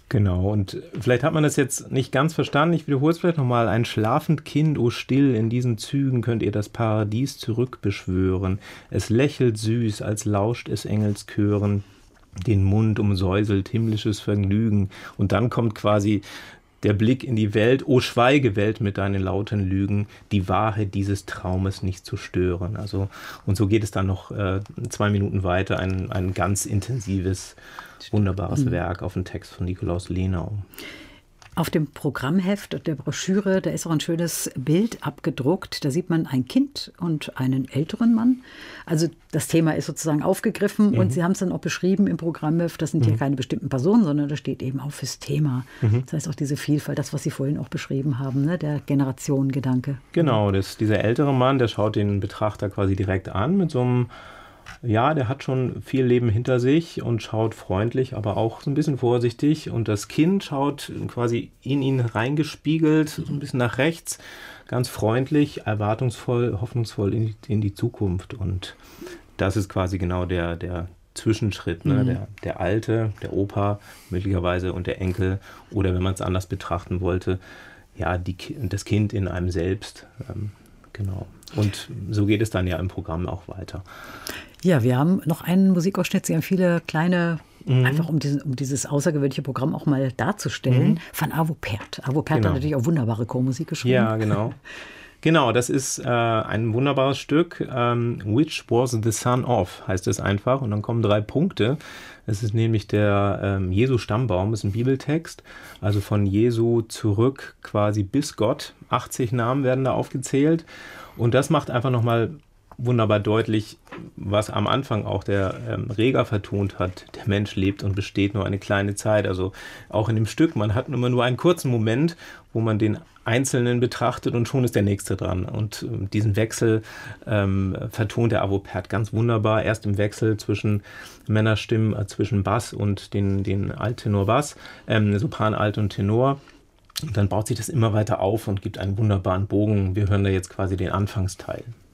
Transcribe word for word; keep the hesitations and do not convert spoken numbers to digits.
Genau, und vielleicht hat man das jetzt nicht ganz verstanden. Ich wiederhole es vielleicht nochmal. Ein schlafend Kind, o still, in diesen Zügen könnt ihr das Paradies zurückbeschwören. Es lächelt süß, als lauscht es Engelschören. Den Mund umsäuselt himmlisches Vergnügen. Und dann kommt quasi der Blick in die Welt. O schweige, Welt, mit deinen lauten Lügen, die Wahrheit dieses Traumes nicht zu stören. Also, und so geht es dann noch äh, zwei Minuten weiter. Ein, ein ganz intensives, wunderbares mhm. Werk auf den Text von Nikolaus Lenau. Auf dem Programmheft der Broschüre, da ist auch ein schönes Bild abgedruckt. Da sieht man ein Kind und einen älteren Mann. Also das Thema ist sozusagen aufgegriffen mhm. und Sie haben es dann auch beschrieben im Programmheft. Das sind mhm. hier keine bestimmten Personen, sondern das steht eben auch fürs Thema. Mhm. Das heißt auch diese Vielfalt, das, was Sie vorhin auch beschrieben haben, ne? Der Generationengedanke. Genau, das, dieser ältere Mann, der schaut den Betrachter quasi direkt an mit so einem, ja, der hat schon viel Leben hinter sich und schaut freundlich, aber auch so ein bisschen vorsichtig. Und das Kind schaut quasi in ihn reingespiegelt, so ein bisschen nach rechts, ganz freundlich, erwartungsvoll, hoffnungsvoll in die, in die Zukunft. Und das ist quasi genau der, der Zwischenschritt, ne? Mhm. Der, der Alte, der Opa möglicherweise und der Enkel. Oder wenn man es anders betrachten wollte, ja, die, das Kind in einem selbst. Ähm, genau. Und so geht es dann ja im Programm auch weiter. Ja, wir haben noch einen Musikausschnitt. Sie haben viele kleine, mhm. einfach um, diesen, um dieses außergewöhnliche Programm auch mal darzustellen, mhm. von Arvo Pärt. Arvo Pärt genau. hat natürlich auch wunderbare Chormusik geschrieben. Ja, genau. Genau, das ist äh, ein wunderbares Stück. Ähm, Which was the son of, heißt es einfach. Und dann kommen drei Punkte. Es ist nämlich der ähm, Jesu-Stammbaum, ist ein Bibeltext. Also von Jesu zurück quasi bis Gott. achtzig Namen werden da aufgezählt. Und das macht einfach nochmal wunderbar deutlich, was am Anfang auch der ähm, Reger vertont hat. Der Mensch lebt und besteht nur eine kleine Zeit. Also auch in dem Stück, man hat immer nur einen kurzen Moment, wo man den Einzelnen betrachtet und schon ist der Nächste dran. Und äh, diesen Wechsel ähm, vertont der Arvo Pärt ganz wunderbar. Erst im Wechsel zwischen Männerstimmen, äh, zwischen Bass und den, den Alt-Tenor-Bass, ähm, Sopran, Alt und Tenor. Und dann baut sich das immer weiter auf und gibt einen wunderbaren Bogen. Wir hören da jetzt quasi den Anfangsteil.